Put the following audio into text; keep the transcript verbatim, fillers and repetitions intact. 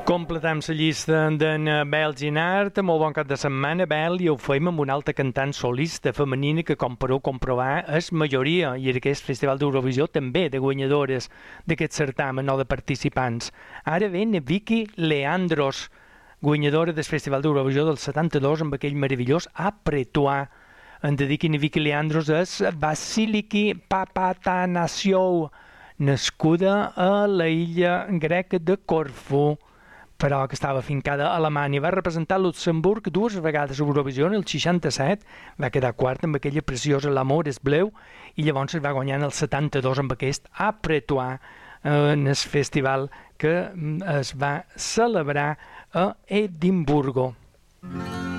Completem la llista d'en Bel Ginart. Molt bon cap de setmana, Bel, i ho fem amb una altra cantant solista femenina que, com podeu comprovar, és majoria, i en aquest Festival d'Eurovisió també de guanyadores d'aquest certamen o de participants. Ara ve Vicky Leandros, guanyadora del Festival d'Eurovisió del setanta-dos amb aquell meravellós Apretoi. En dediqui a Vicky Leandros és Vasiliki Papatanasiou, nascuda a la illa greca de Corfú, però que estava afincada a Alemanya. Va representar Luxemburg dues vegades a Eurovisió, en el seixanta-set, va quedar quart amb aquella preciosa L'amor és bleu, i llavors es va guanyar en el setanta-dos amb aquest Apretoi, en el festival que es va celebrar a Edimburgo.